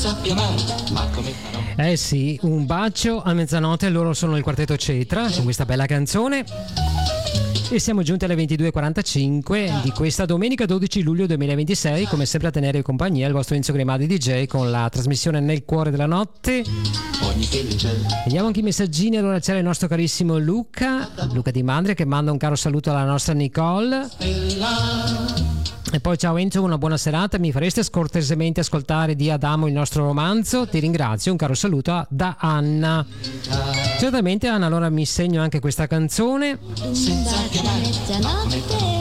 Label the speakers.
Speaker 1: sappia amare, ma come farò?
Speaker 2: Eh sì, un bacio a mezzanotte, loro sono il quartetto Cetra con questa bella canzone. E siamo giunti alle 22.45 di questa domenica 12 luglio 2026, come sempre a tenere compagnia il vostro Enzo Grimaldi DJ con la trasmissione Nel cuore della notte. Vediamo anche i messaggini. Allora c'era il nostro carissimo Luca Di Mandria che manda un caro saluto alla nostra Nicole. E poi ciao Enzo, una buona serata, mi fareste scortesemente ascoltare di Adamo il nostro romanzo? Ti ringrazio, un caro saluto da Anna. Certamente Anna, allora mi segno anche questa canzone.